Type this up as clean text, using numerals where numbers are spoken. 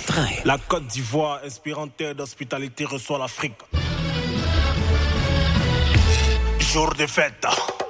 3. La Côte d'Ivoire, inspirante terre d'hospitalité, reçoit l'Afrique. Jour de fête.